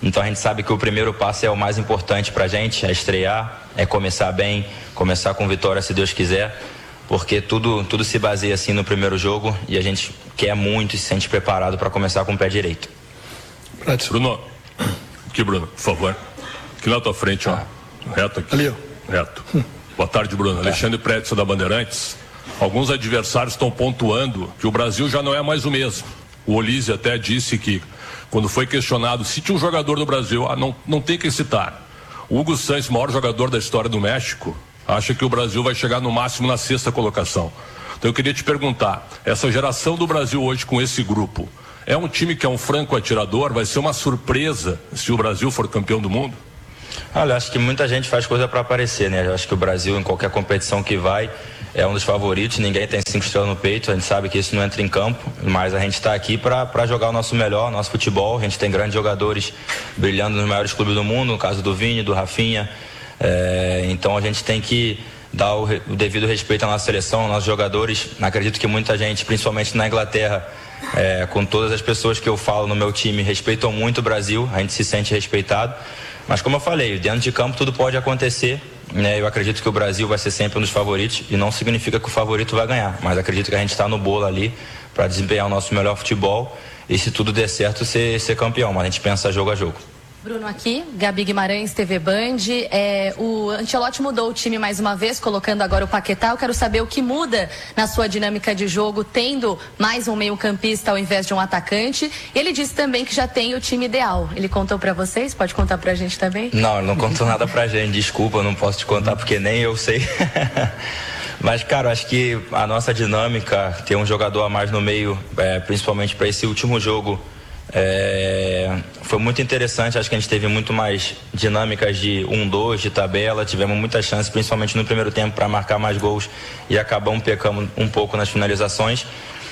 Então a gente sabe que o primeiro passo é o mais importante pra gente, é estrear, é começar bem, começar com vitória se Deus quiser, porque tudo se baseia assim no primeiro jogo e a gente quer muito e se sente preparado para começar com o pé direito. Bruno, aqui Bruno, por favor, aqui na tua frente, ó, reto aqui, ali, ó. Reto. Boa tarde, Bruno. Alexandre Prédio da Bandeirantes. Alguns adversários estão pontuando que o Brasil já não é mais o mesmo. O Olise até disse que, quando foi questionado se tinha um jogador do Brasil, não tem que citar. O Hugo Sanches, maior jogador da história do México, acha que o Brasil vai chegar no máximo na 6ª colocação. Então eu queria te perguntar, essa geração do Brasil hoje com esse grupo, é um time que é um franco atirador? Vai ser uma surpresa se o Brasil for campeão do mundo? Olha, acho que muita gente faz coisa para aparecer, né? Eu acho que o Brasil, em qualquer competição que vai, é um dos favoritos. Ninguém tem 5 estrelas no peito. A gente sabe que isso não entra em campo, mas a gente está aqui para jogar o nosso melhor, nosso futebol. A gente tem grandes jogadores brilhando nos maiores clubes do mundo, no caso do Vini, do Rafinha. Então a gente tem que dar o devido respeito à nossa seleção, aos nossos jogadores. Acredito que muita gente, principalmente na Inglaterra, com todas as pessoas que eu falo no meu time, respeitam muito o Brasil. A gente se sente respeitado. Mas como eu falei, dentro de campo tudo pode acontecer, né? Eu acredito que o Brasil vai ser sempre um dos favoritos e não significa que o favorito vai ganhar, mas acredito que a gente está no bolo ali para desempenhar o nosso melhor futebol e, se tudo der certo, ser campeão, mas a gente pensa jogo a jogo. Bruno aqui, Gabi Guimarães, TV Band. O Ancelotti mudou o time mais uma vez, colocando agora o Paquetá. Eu quero saber o que muda na sua dinâmica de jogo, tendo mais um meio-campista ao invés de um atacante. Ele disse também que já tem o time ideal. Ele contou pra vocês? Pode contar pra gente também? Não, ele não contou nada pra gente. Desculpa, eu não posso te contar porque nem eu sei. Mas, cara, acho que a nossa dinâmica, ter um jogador a mais no meio, principalmente para esse último jogo, foi muito interessante. Acho que a gente teve muito mais dinâmicas de 1-2, de tabela. Tivemos muitas chances, principalmente no primeiro tempo, para marcar mais gols e acabamos pecando um pouco nas finalizações.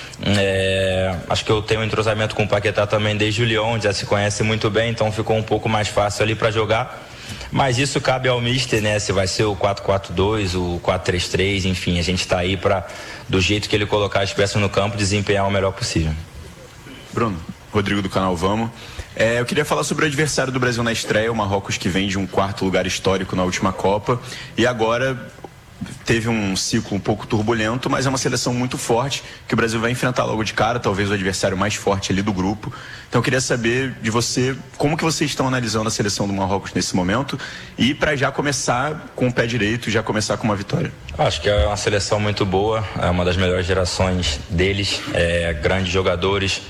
Acho que eu tenho um entrosamento com o Paquetá também desde o Lyon, já se conhece muito bem, então ficou um pouco mais fácil ali para jogar. Mas isso cabe ao mister, né? Se vai ser o 4-4-2, o 4-3-3, enfim, a gente está aí para, do jeito que ele colocar as peças no campo, desempenhar o melhor possível. Bruno, Rodrigo do canal Vamos. Eu queria falar sobre o adversário do Brasil na estreia, o Marrocos, que vem de um 4º lugar histórico na última Copa e agora teve um ciclo um pouco turbulento, mas é uma seleção muito forte que o Brasil vai enfrentar logo de cara, talvez o adversário mais forte ali do grupo. Então eu queria saber de você como que vocês estão analisando a seleção do Marrocos nesse momento e para já começar com o pé direito, já começar com uma vitória. Acho que é uma seleção muito boa, é uma das melhores gerações deles, grandes jogadores,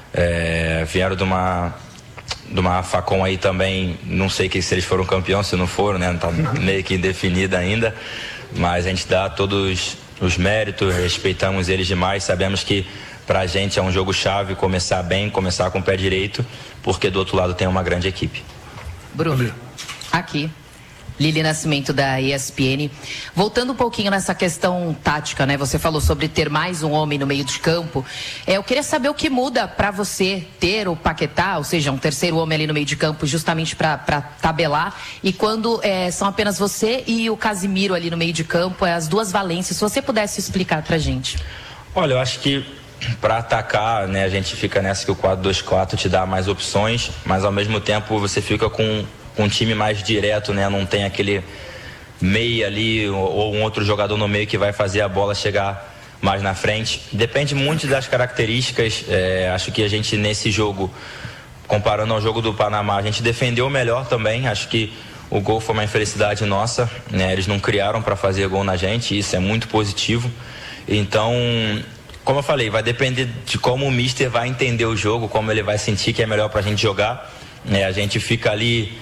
vieram de uma Facom aí também, não sei se eles foram campeões, se não foram, né? Não tá meio que indefinida ainda, mas a gente dá todos os méritos, respeitamos eles demais, sabemos que pra gente é um jogo chave começar bem, começar com o pé direito, porque do outro lado tem uma grande equipe. Bruno, aqui, Lili Nascimento da ESPN. Voltando um pouquinho nessa questão tática, né? Você falou sobre ter mais um homem no meio de campo. Eu queria saber o que muda para você ter o Paquetá, ou seja, um terceiro homem ali no meio de campo, justamente para tabelar. E quando são apenas você e o Casimiro ali no meio de campo, as duas valências. Se você pudesse explicar pra gente. Olha, eu acho que para atacar, né, a gente fica nessa que o 4-2-4 te dá mais opções, mas ao mesmo tempo você fica com um time mais direto, né? Não tem aquele meia ali ou um outro jogador no meio que vai fazer a bola chegar mais na frente. Depende muito das características. Acho que a gente nesse jogo, comparando ao jogo do Panamá, a gente defendeu melhor também. Acho que o gol foi uma infelicidade nossa, né? Eles não criaram para fazer gol na gente, isso é muito positivo. Então, como eu falei, vai depender de como o mister vai entender o jogo, como ele vai sentir que é melhor para a gente jogar. A gente fica ali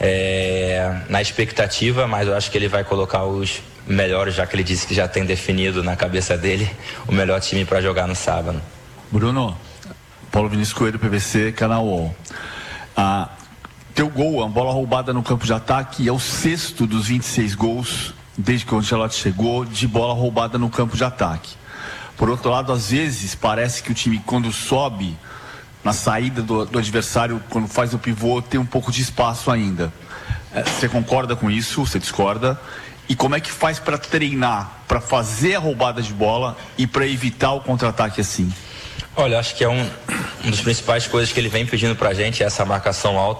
na expectativa, mas eu acho que ele vai colocar os melhores, já que ele disse que já tem definido na cabeça dele o melhor time para jogar no sábado. Bruno, Paulo Vinícius Coelho, PVC, Canal UOL. Teu gol, a bola roubada no campo de ataque, é o 6º dos 26 gols desde que o Ancelotti chegou de bola roubada no campo de ataque. Por outro lado, às vezes parece que o time, quando sobe na saída do adversário, quando faz o pivô, tem um pouco de espaço ainda. Você concorda com isso? Você discorda? E como é que faz para treinar, para fazer a roubada de bola e para evitar o contra-ataque assim? Olha, acho que é uma das principais coisas que ele vem pedindo pra gente, essa marcação alta.